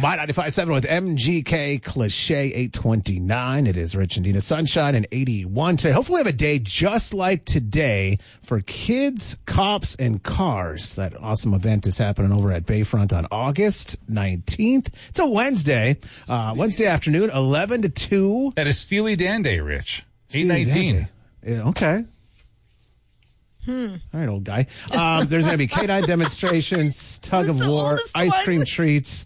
My 95.7 with MGK Cliche 829. It is Rich and Dina Sunshine and 81 today. Hopefully we have a day just like today for kids, cops, and cars. That awesome event is happening over at Bayfront on August 19th. It's a Wednesday. Wednesday afternoon, 11 to 2. That is Steely Dan Day, Rich. 8/19. Yeah, okay. All right, old guy. There's going to be K-9 demonstrations, tug of war, ice cream treats,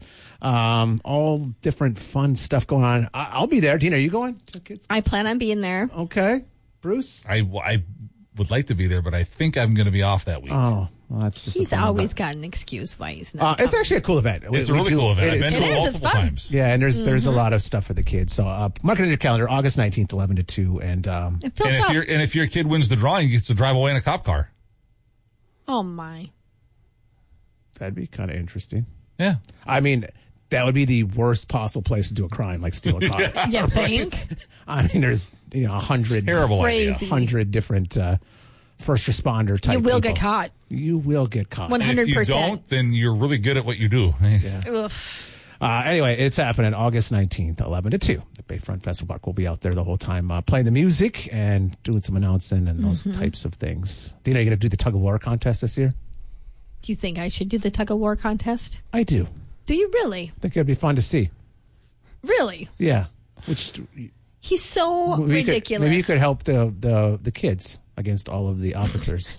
all different fun stuff going on. I'll be there. Dina, are you going? I plan on being there. Okay. Bruce? I would like to be there, but I think I'm going to be off that week. Oh, well, that's He's always got an excuse why he's not. It's actually a cool event. It's a really cool event. I've been to it it's multiple fun. times. Yeah, and there's a lot of stuff for the kids. So mark it in your calendar, August 19th, 11 to 2. And It fills up. if your kid wins the drawing, he gets to drive away in a cop car. Oh, my. that'd be kind of interesting. Yeah. I mean, that would be the worst possible place to do a crime, like steal a car. You think? I mean, there's 100 Terrible idea. Crazy. 100 different first responder type. You will people. get caught. You will get caught. 100%. And if you don't, then you're really good at what you do. Oof. Anyway, it's happening August 19th, 11 to 2. The Bayfront Festival Park will be out there the whole time playing the music and doing some announcing and those types of things. Dina, are you going to do the tug of war contest this year? Do you think I should do the tug of war contest? I do. Do you really? I think it'd be fun to see. Really? Yeah. He's so maybe ridiculous. Maybe you could help the kids against all of the officers.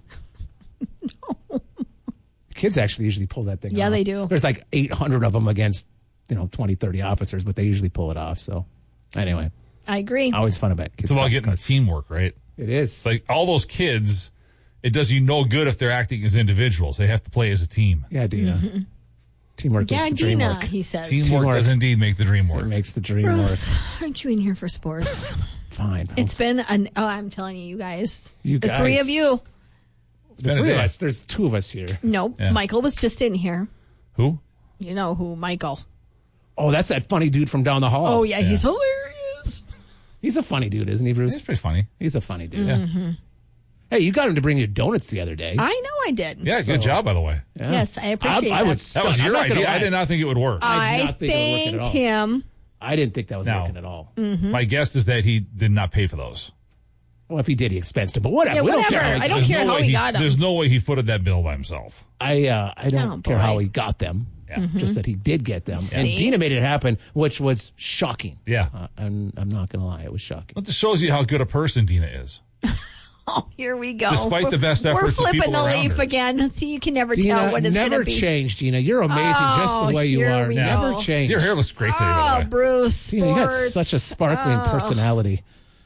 No. Kids actually usually pull that thing off. Yeah, they do. There's like 800 of them against 20, 30 officers, but they usually pull it off. So anyway, I agree. always fun about kids. It's about getting the teamwork, right? It is. Like all those kids, it does you no good if they're acting as individuals. They have to play as a team. Yeah, Dina. Teamwork Yeah, makes the dream Dina, work. he says. Teamwork does indeed make the dream It work. makes the dream Bruce, work. aren't you in here for sports? Fine. It's been I'm telling you guys. You the guys. three of you. the three of us. There's two of us here. Nope. Yeah. Michael was just in here. Who? You know who, Michael. Oh, that's that funny dude from down the hall. Oh, yeah, he's hilarious. He's a funny dude, isn't he, Bruce? It's pretty funny. He's a funny dude. Yeah. Hey, you got him to bring you donuts the other day. I know I did. Yeah, good job, by the way. Yeah. Yes, I appreciate I that. was That was stunned. your I'm not gonna idea. I lie. did not think it would work. I did I not think it would work at thanked all. him. I didn't think that was No. working at all. My guess is that he did not pay for those. Well, if he did, he expensed it. But whatever. Yeah, We don't care. whatever. How he I don't got care no how way he got 'em. There's no way he footed that bill by himself. I don't Oh, care boy. how he got them. Yeah. Just that he did get them. And See? Dina made it happen, which was shocking. Yeah. And I'm not going to lie. It was shocking. But this shows you how good a person Dina is. Oh, here we go. Despite the best efforts We're of flipping people the around leaf her. again. See, you can never Dina, tell what it's going never to be. change, Dina. You're amazing just the way you here are. we Never go. change. Your hair looks great today, by Oh, the way. Bruce. Dina, you got sports. such a sparkling personality.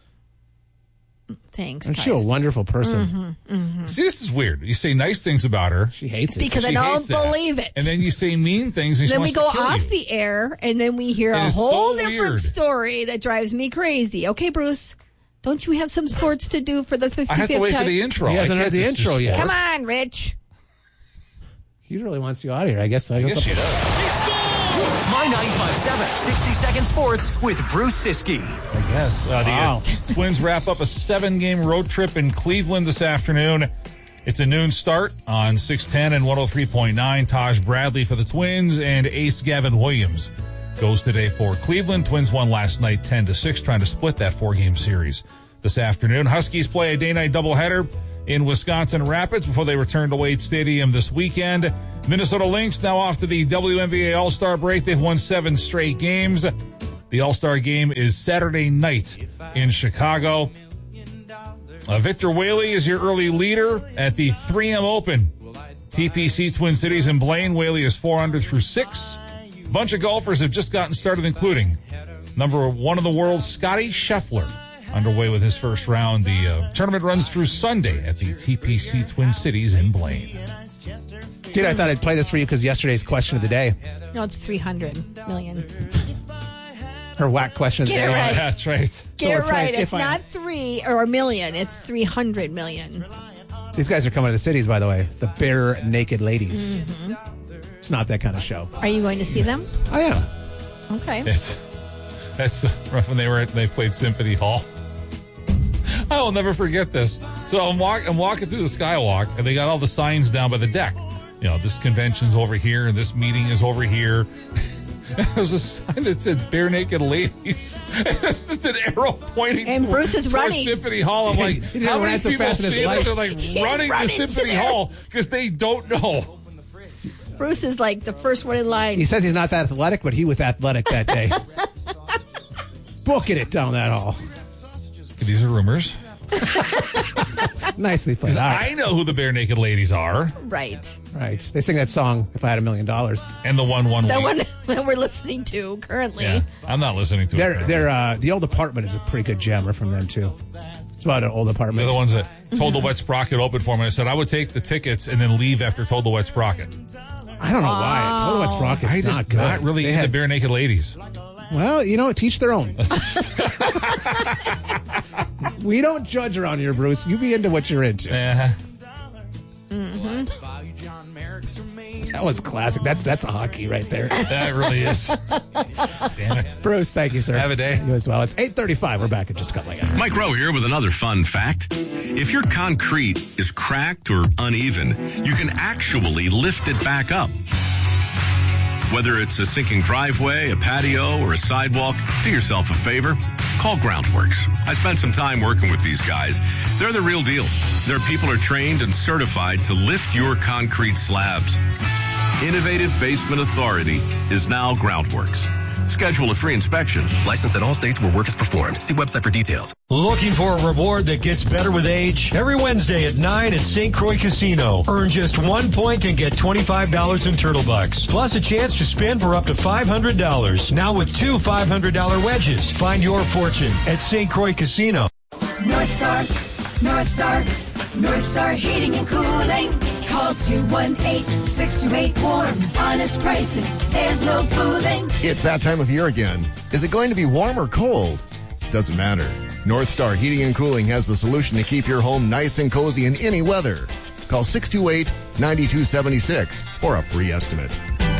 Thanks, Aren't guys. you a wonderful person? See, this is weird. You say nice things about her. She hates it. Because I She don't hates that. believe it. And then you say mean things and she then we wants go to kill off you. the air, and then we hear It a is whole so different weird. story that drives me crazy. Okay, Bruce, don't you have some sports to do for the 55th I have to wait for time? the intro. He hasn't I heard can't the just intro yet. Come on, Rich. He really wants you out of here. I guess. Yes, she does. It's My 95.7 60-second sports with Bruce Siskey. I guess. Wow. The Twins wrap up a 7-game road trip in Cleveland this afternoon. It's a noon start on 610 and 103.9. Taj Bradley for the Twins and ace Gavin Williams goes today for Cleveland. Twins won last night 10-6, trying to split that 4-game series this afternoon. Huskies play a day-night doubleheader in Wisconsin Rapids before they return to Wade Stadium this weekend. Minnesota Lynx now off to the WNBA All-Star break. They've won 7 straight games. The All-Star game is Saturday night in Chicago. Victor Whaley is your early leader at the 3M Open. TPC Twin Cities in Blaine. Whaley is 4 under through 6. A bunch of golfers have just gotten started, including number 1 in the world, Scotty Scheffler, underway with his first round. The tournament runs through Sunday at the TPC Twin Cities in Blaine. Dina, I thought I'd play this for you because yesterday's question of the day. No, it's 300 million. Her whack question of the Get day. it right. That's right. Get it if I- right. if It's I- not 3 or a million. It's 300 million. These guys are coming to the cities, by the way. The Bare Naked Ladies. It's not that kind of show. Are you going to see them? I am. Okay. That's rough when they played Symphony Hall. I will never forget this. So I'm walking through the Skywalk, and they got all the signs down by the deck. You know, this convention's over here, and this meeting is over here. There was a sign that said bare naked ladies. It's just an arrow pointing And Bruce is towards running. Symphony Hall. I'm like, He didn't how run many so people fast in his see this? life. They're like running to running to Symphony there. Hall because they don't know. Bruce is like the first one in line. He says he's not that athletic, but he was athletic that day. Booking it down that hall. These are rumors. Nicely played. All right. I know who the bare naked ladies are. Right. Right. They sing that song, If I Had $1 Million. And the one The week. one that we're listening to currently. Yeah, I'm not listening to it. They're the Old Apartment is a pretty good jammer from them, too. It's about an Old Apartment. They're the ones that Told the Wet Sprocket opened for me. I said I would take the tickets and then leave after Told the Wet Sprocket. I don't know why. Total Wet Sprocket's I not just good. not really They into had- bare naked ladies. Well, teach their own. We don't judge around here, Bruce. You be into what you're into. That was classic. That's a hockey right there. That really is. Damn it. Bruce, thank you, sir. Have a day. You as well. It's 8:35. We're back in just a couple of minutes. Mike Rowe here with another fun fact. If your concrete is cracked or uneven, you can actually lift it back up. Whether it's a sinking driveway, a patio, or a sidewalk, do yourself a favor. Call Groundworks. I spent some time working with these guys. They're the real deal. Their people are trained and certified to lift your concrete slabs. Innovative Basement Authority is now Groundworks. Schedule a free inspection. Licensed in all states where work is performed. See website for details. Looking for a reward that gets better with age? Every Wednesday at 9 at St. Croix Casino. Earn just 1 point and get $25 in Turtle Bucks. Plus a chance to spin for up to $500. Now with 2 $500 wedges. Find your fortune at St. Croix Casino. North Star Heating and Cooling. Call 218-628-WARM. Honest pricing, there's no fooling. It's that time of year again. Is it going to be warm or cold? Doesn't matter. North Star Heating and Cooling has the solution to keep your home nice and cozy in any weather. Call 628-9276 for a free estimate.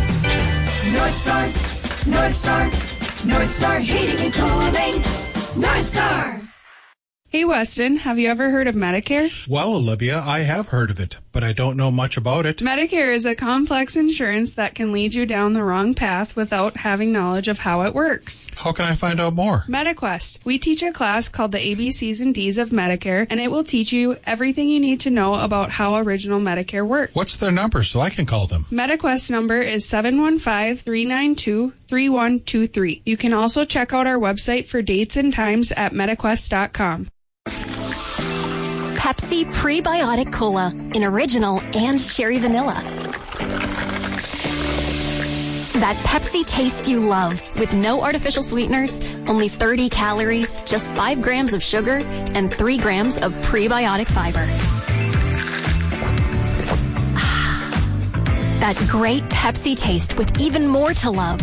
North Star Heating and Cooling. North Star. Hey, Weston, have you ever heard of Medicare? Well, Olivia, I have heard of it, but I don't know much about it. Medicare is a complex insurance that can lead you down the wrong path without having knowledge of how it works. How can I find out more? MediQuest. We teach a class called the ABCs and Ds of Medicare, and it will teach you everything you need to know about how original Medicare works. What's their number so I can call them? MediQuest number is 715-392-3123. You can also check out our website for dates and times at MediQuest.com. Pepsi Prebiotic Cola in original and cherry vanilla. That Pepsi taste you love with no artificial sweeteners, only 30 calories, just 5 grams of sugar, and 3 grams of prebiotic fiber. That great Pepsi taste with even more to love.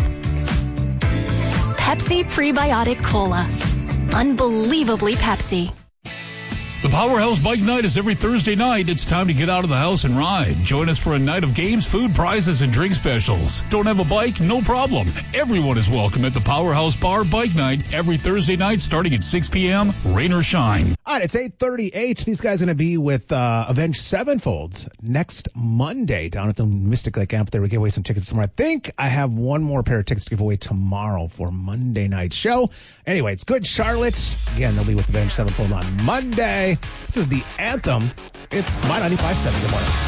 Pepsi Prebiotic Cola. Unbelievably Pepsi. The Powerhouse Bike Night is every Thursday night. It's time to get out of the house and ride. Join us for a night of games, food, prizes, and drink specials. Don't have a bike? No problem. Everyone is welcome at the Powerhouse Bar Bike Night every Thursday night starting at 6 p.m., rain or shine. All right, it's 8:38. These guys are going to be with Avenged Sevenfold next Monday down at the Mystic Lake Amphitheater. We give away some tickets tomorrow. I think I have one more pair of tickets to give away tomorrow for Monday night show. Anyway, it's Good Charlotte. Again, they'll be with Avenged Sevenfold on Monday. This is the anthem. It's My 95.7. Good morning.